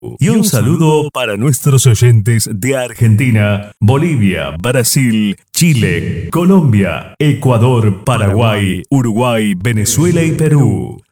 Y un saludo para nuestros oyentes de Argentina, Bolivia, Brasil, Chile, Colombia, Ecuador, Paraguay, Uruguay, Venezuela y Perú.